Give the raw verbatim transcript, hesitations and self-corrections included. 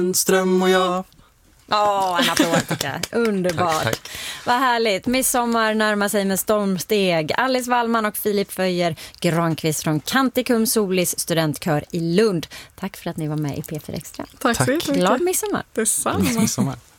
Ström och jag. Åh, en applåd tycker jag. Underbart. Tack, tack. Vad härligt. Midsommar närmar sig med stormsteg. Alice Wallman och Filip Föjer Granqvist från Canticum Solis studentkör i Lund. Tack för att ni var med i P fyra Extra. Tack så Tack. mycket. Glad midsommar. Detsamma. Glad midsommar.